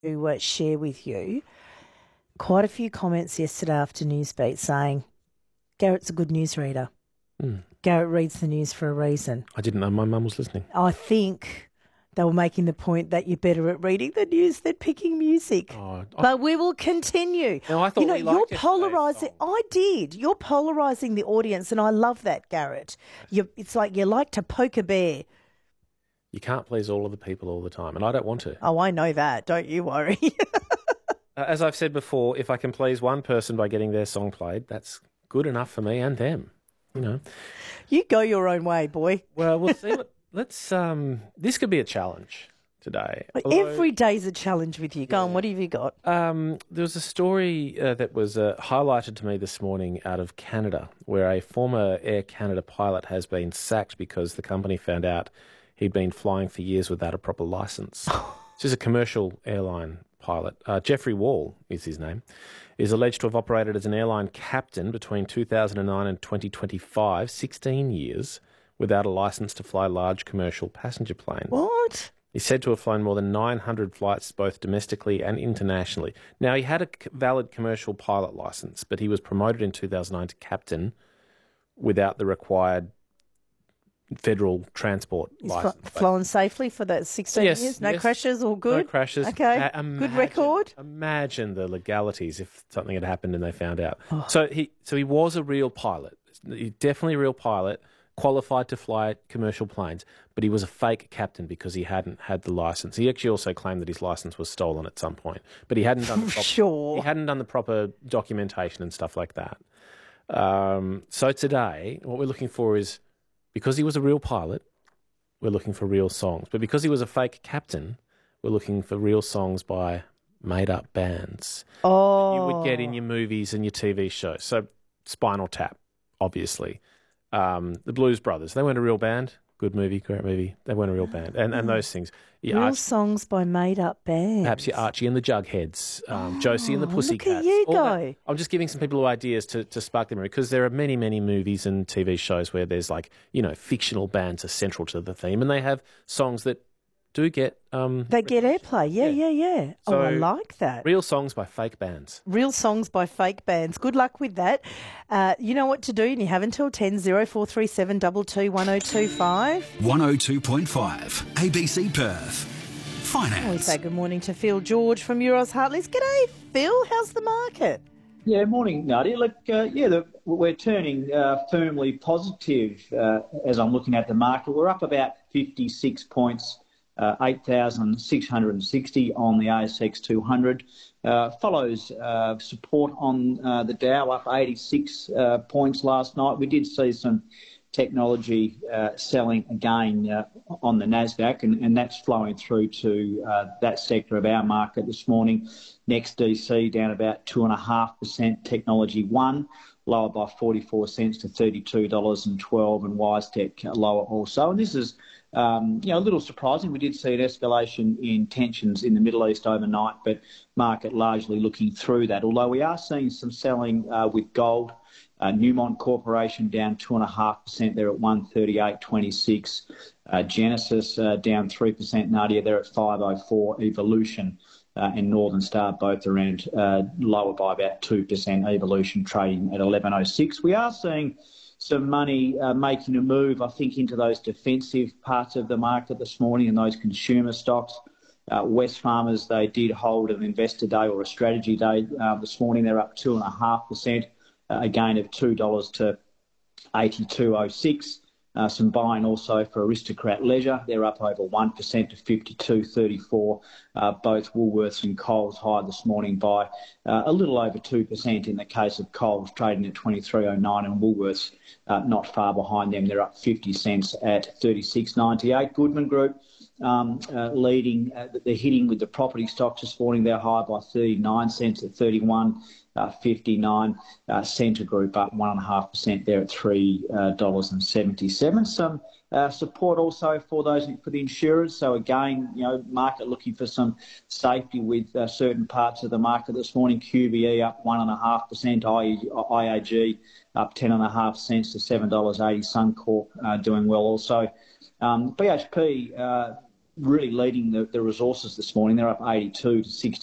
to share with you quite a few comments yesterday after Newsbeat saying Garrett's a good newsreader. Garrett reads the news for a reason. I didn't know my mum was listening. I think they were making the point that you're better at reading the news than picking music. But we will continue. No, I thought we liked you're polarising. I did. You're polarising the audience, and I love that, Garrett. It's like you like to poke a bear. You can't please all of the people all the time, and I don't want to. Oh, I know that. Don't you worry. As I've said before, if I can please one person by getting their song played, that's good enough for me and them. You know. You go your own way, boy. Well, we'll see. Let's. This could be a challenge today. Every day's a challenge with you. Go on. What have you got? There was a story that was highlighted to me this morning out of Canada, where a former Air Canada pilot has been sacked because the company found out he'd been flying for years without a proper licence. This is a commercial airline pilot. Jeffrey Wall is his name. Is alleged to have operated as an airline captain between 2009 and 2025, 16 years, without a licence to fly large commercial passenger planes. What? He's said to have flown more than 900 flights, both domestically and internationally. Now, he had a valid commercial pilot licence, but he was promoted in 2009 to captain without the required federal transport licence. Flown safely for that 16 years? No crashes, all good? No crashes. Okay, good record? Imagine the legalities if something had happened and they found out. Oh. So he was a real pilot. He's definitely a real pilot, qualified to fly commercial planes, but he was a fake captain because he hadn't had the licence. He actually also claimed that his licence was stolen at some point, but he hadn't done the proper, he hadn't done the proper documentation and stuff like that. So today, what we're looking for is, because he was a real pilot, we're looking for real songs. But because he was a fake captain, we're looking for real songs by made-up bands. Oh. You would get in your movies and your TV shows. So Spinal Tap, obviously. The Blues Brothers, they weren't a real band. Good movie, great movie. They weren't a real band. And those things. Real songs by made-up bands. Perhaps your Archie and the Jugheads, Josie and the Pussycats. Look at you go. I'm just giving some people ideas to spark their memory, because there are many, many movies and TV shows where there's fictional bands are central to the theme, and they have songs that do get... they get airplay, yeah. So, I like that. Real songs by fake bands. Real songs by fake bands. Good luck with that. You know what to do, and you have until 10 0437 22 1025. 102.5 ABC Perth. Finance. We say good morning to Phil George from Euros Hartleys. G'day, Phil. How's the market? Yeah, morning, Nadia. Look, we're turning firmly positive as I'm looking at the market. We're up about 56 points. 8,660 on the ASX 200. Follows support on the Dow, up 86 points last night. We did see some technology selling again on the Nasdaq, and that's flowing through to that sector of our market this morning. Next DC down about 2.5%. Technology 1 lower by 44 cents to $32.12, and WiseTech lower also. And this is a little surprising. We did see an escalation in tensions in the Middle East overnight, but market largely looking through that. Although we are seeing some selling with gold. Newmont Corporation down 2.5%. They're at 138.26. Genesis down 3%. Nadia, they're at 504. Evolution and Northern Star both around lower by about 2%. Evolution trading at 11.06. We are seeing some money making a move, I think, into those defensive parts of the market this morning and those consumer stocks. Wesfarmers, they did hold an investor day or a strategy day this morning. They're up 2.5%, a gain of $2 to 82.06. Some buying also for Aristocrat Leisure. They're up over 1% to 52.34. Both Woolworths and Coles higher this morning by a little over 2% in the case of Coles, trading at 23.09, and Woolworths not far behind them. They're up 50 cents at 36.98. Goodman Group leading. They're hitting with the property stocks this morning. They're higher by 39 cents at 31.59. Scentre Group up 1.5% there at $3.77. Some support also for the insurers. So again, market looking for some safety with certain parts of the market this morning. QBE up 1.5%. IAG up 10.5 cents to $7.80. Suncorp doing well also. BHP really leading the resources this morning. They're up 82 to 60.